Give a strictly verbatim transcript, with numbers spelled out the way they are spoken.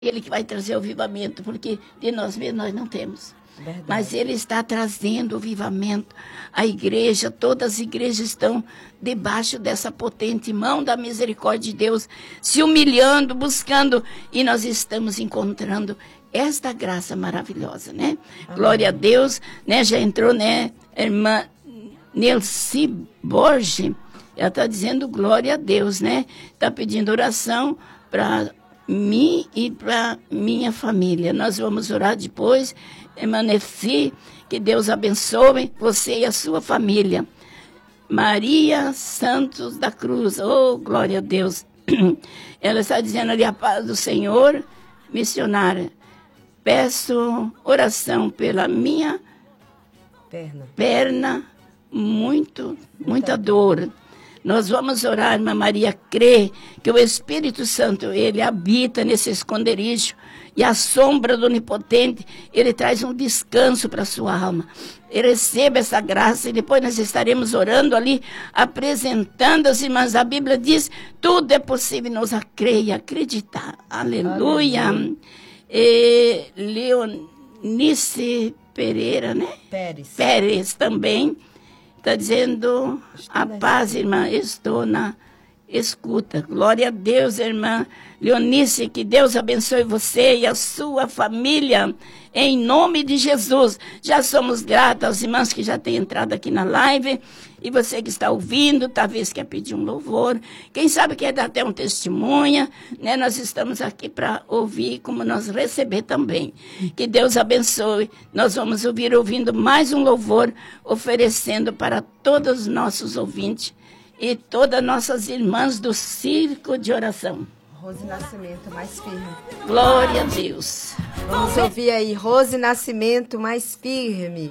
Ele que vai trazer o avivamento, porque de nós mesmos nós não temos. Verdade. Mas Ele está trazendo o avivamento. A igreja, todas as igrejas estão debaixo dessa potente mão da misericórdia de Deus, se humilhando, buscando, e nós estamos encontrando esta graça maravilhosa, né? Amém. Glória a Deus, né? Já entrou, né, a irmã Nelci Borges, ela está dizendo glória a Deus, né? Está pedindo oração para mim e para minha família. Nós vamos orar depois, permanecer, que Deus abençoe você e a sua família. Maria Santos da Cruz, oh, glória a Deus. Ela está dizendo ali a paz do Senhor, missionária. Peço oração pela minha perna, perna muito, muita dor. Nós vamos orar, irmã Maria, crê que o Espírito Santo, ele habita nesse esconderijo e a sombra do Onipotente, ele traz um descanso para a sua alma. E receba essa graça e depois nós estaremos orando ali, apresentando as irmãs. A Bíblia diz, tudo é possível, nós a crer e acreditar. Aleluia. Aleluia. E Leonice Pereira, né? Pérez. Pérez também. Está dizendo, a paz, irmã, estou na escuta. Glória a Deus, irmã Leonice, que Deus abençoe você e a sua família, em nome de Jesus. Já somos gratos aos irmãos que já têm entrado aqui na live, e você que está ouvindo, talvez quer pedir um louvor, quem sabe quer dar até um testemunho, né? Nós estamos aqui para ouvir, como nós receber também. Que Deus abençoe. Nós vamos ouvir, ouvindo mais um louvor, oferecendo para todos os nossos ouvintes e todas as nossas irmãs do Circo de Oração. Rose Nascimento, mais firme. Glória a Deus. Vamos ouvir aí, Rose Nascimento, mais firme.